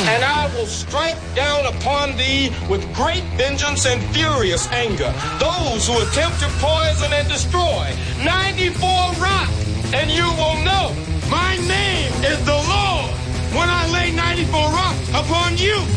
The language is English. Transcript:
And I will strike down upon thee with great vengeance and furious anger those who attempt to poison and destroy 94 Rock. And you will know my name is the Lord when I lay 94 Rock upon you.